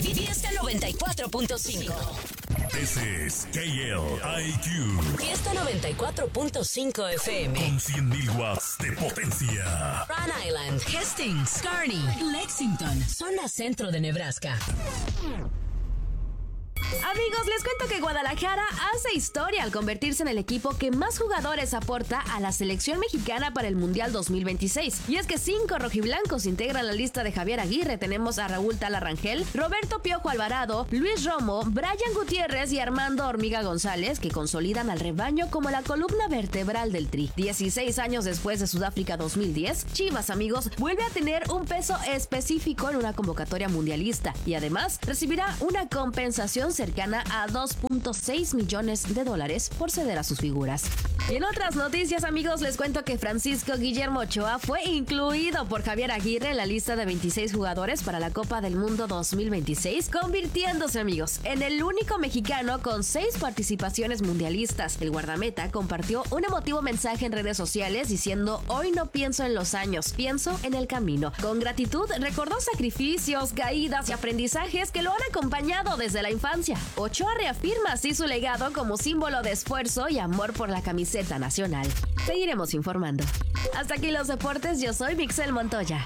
Fiesta 94.5. This is KLIQ. Fiesta 94.5 FM. Con 100.000 watts de potencia. Rhode Island, Hastings, Kearney, Lexington, zona centro de Nebraska. Amigos, les cuento que Guadalajara hace historia al convertirse en el equipo que más jugadores aporta a la selección mexicana para el Mundial 2026. Y es que 5 rojiblancos integran la lista de Javier Aguirre. Tenemos a Raúl Tala Rangel, Roberto Piojo Alvarado, Luis Romo, Brian Gutiérrez y Armando Hormiga González, que consolidan al rebaño como la columna vertebral del Tri. 16 años después de Sudáfrica 2010, Chivas, amigos, vuelve a tener un peso específico en una convocatoria mundialista y además recibirá una compensación cercana a $2.6 millones por ceder a sus figuras. Y en otras noticias, amigos, les cuento que Francisco Guillermo Ochoa fue incluido por Javier Aguirre en la lista de 26 jugadores para la Copa del Mundo 2026, convirtiéndose, amigos, en el único mexicano con 6 participaciones mundialistas. El guardameta compartió un emotivo mensaje en redes sociales diciendo: "Hoy no pienso en los años, pienso en el camino". Con gratitud recordó sacrificios, caídas y aprendizajes que lo han acompañado desde la infancia. Ochoa reafirma así su legado como símbolo de esfuerzo y amor por la camiseta nacional. Seguiremos informando. Hasta aquí los deportes, yo soy Mixel Montoya.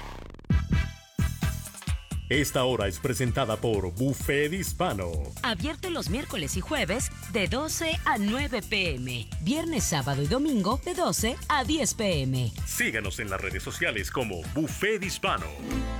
Esta hora es presentada por Buffet Hispano. Abierto los miércoles y jueves de 12 a 9 p.m. Viernes, sábado y domingo de 12 a 10 p.m. Síganos en las redes sociales como Buffet Hispano.